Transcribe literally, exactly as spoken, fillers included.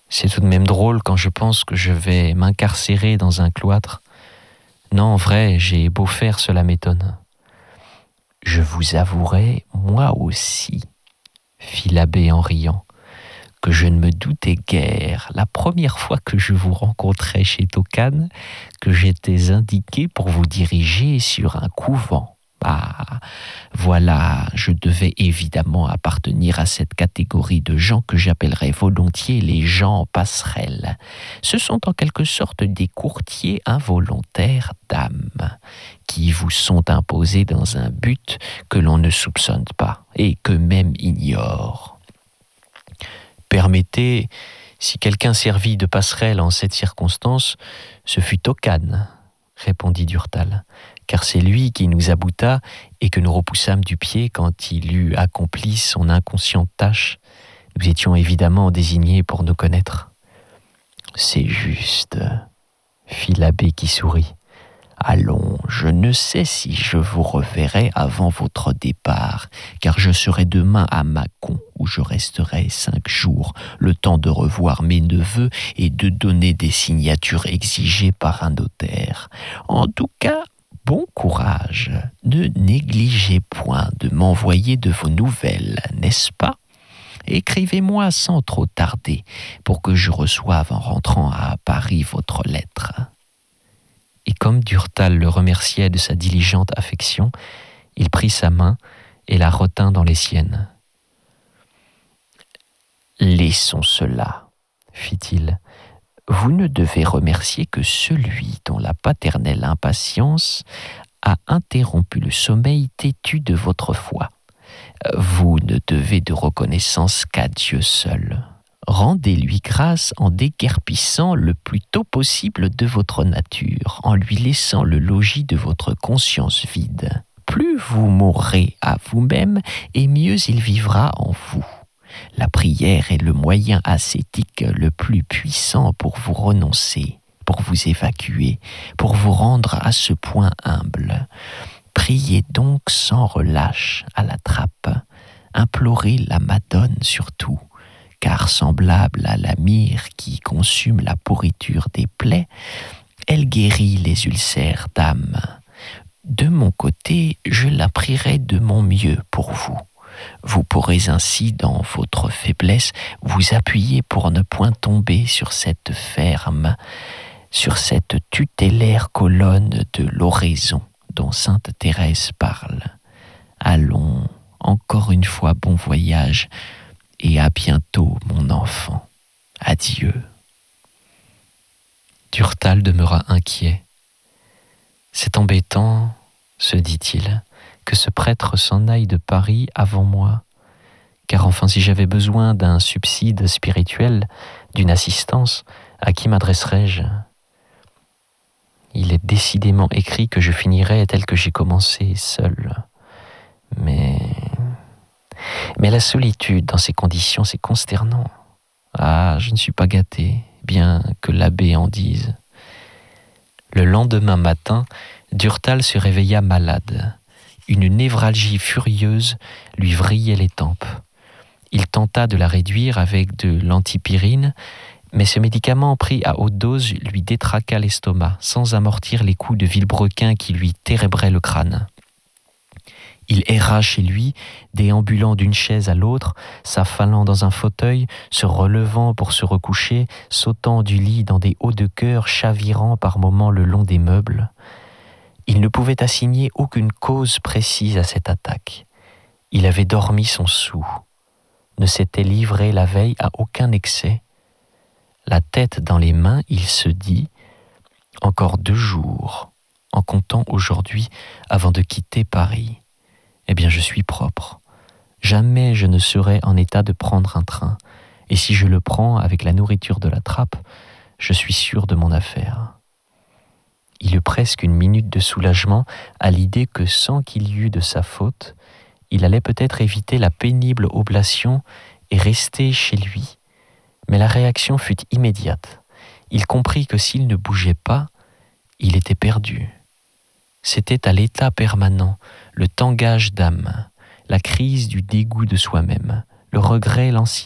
C'est tout de même drôle quand je pense que je vais m'incarcérer dans un cloître. Non, en vrai, j'ai beau faire, cela m'étonne. Je vous avouerai, moi aussi, fit l'abbé en riant, que je ne me doutais guère, la première fois que je vous rencontrai chez Tocane, que j'étais indiqué pour vous diriger sur un couvent. Ah, voilà, je devais évidemment appartenir à cette catégorie de gens que j'appellerais volontiers les gens passerelles. Ce sont en quelque sorte des courtiers involontaires d'âme, qui vous sont imposés dans un but que l'on ne soupçonne pas et qu'eux-mêmes ignorent. Permettez, si quelqu'un servit de passerelle en cette circonstance, ce fut Tocane, répondit Durtal, car c'est lui qui nous abouta et que nous repoussâmes du pied quand il eut accompli son inconsciente tâche. Nous étions évidemment désignés pour nous connaître. C'est juste, fit l'abbé qui sourit. Allons, je ne sais si je vous reverrai avant votre départ, car je serai demain à Mâcon, où je resterai cinq jours, le temps de revoir mes neveux et de donner des signatures exigées par un notaire. En tout cas, bon courage, ne négligez point de m'envoyer de vos nouvelles, n'est-ce pas ? Écrivez-moi sans trop tarder, pour que je reçoive en rentrant à Paris votre lettre. Et comme Durtal le remerciait de sa diligente affection, il prit sa main et la retint dans les siennes. « Laissons cela, fit-il. Vous ne devez remercier que celui dont la paternelle impatience a interrompu le sommeil têtu de votre foi. Vous ne devez de reconnaissance qu'à Dieu seul. Rendez-lui grâce en déguerpissant le plus tôt possible de votre nature, en lui laissant le logis de votre conscience vide. Plus vous mourrez à vous-même, et mieux il vivra en vous. La prière est le moyen ascétique le plus puissant pour vous renoncer, pour vous évacuer, pour vous rendre à ce point humble. Priez donc sans relâche à la trappe. Implorez la Madone surtout, car semblable à la myrrhe qui consume la pourriture des plaies, elle guérit les ulcères d'âme. De mon côté, je la prierai de mon mieux pour vous. Vous pourrez ainsi, dans votre faiblesse, vous appuyer pour ne point tomber sur cette ferme, sur cette tutélaire colonne de l'oraison dont sainte Thérèse parle. Allons, encore une fois, bon voyage, et à bientôt, mon enfant. Adieu. Durtal demeura inquiet. C'est embêtant, se dit-il, que ce prêtre s'en aille de Paris avant moi, car enfin si j'avais besoin d'un subside spirituel, d'une assistance, à qui m'adresserais-je ? Il est décidément écrit que je finirai tel que j'ai commencé, seul. Mais... Mais la solitude dans ces conditions, c'est consternant. Ah, je ne suis pas gâté, bien que l'abbé en dise. Le lendemain matin, Durtal se réveilla malade. Une névralgie furieuse lui vrillait les tempes. Il tenta de la réduire avec de l'antipyrine, mais ce médicament pris à haute dose lui détraqua l'estomac, sans amortir les coups de vilebrequin qui lui térébraient le crâne. Il erra chez lui, déambulant d'une chaise à l'autre, s'affalant dans un fauteuil, se relevant pour se recoucher, sautant du lit dans des hauts de cœur, chavirant par moments le long des meubles. Il ne pouvait assigner aucune cause précise à cette attaque. Il avait dormi son soûl, ne s'était livré la veille à aucun excès. La tête dans les mains, il se dit « Encore deux jours, en comptant aujourd'hui avant de quitter Paris. Eh bien, je suis propre. Jamais je ne serai en état de prendre un train. Et si je le prends avec la nourriture de la trappe, je suis sûr de mon affaire. » Il eut presque une minute de soulagement à l'idée que sans qu'il y eût de sa faute, il allait peut-être éviter la pénible oblation et rester chez lui. Mais la réaction fut immédiate. Il comprit que s'il ne bougeait pas, il était perdu. C'était à l'état permanent, le tangage d'âme, la crise du dégoût de soi-même, le regret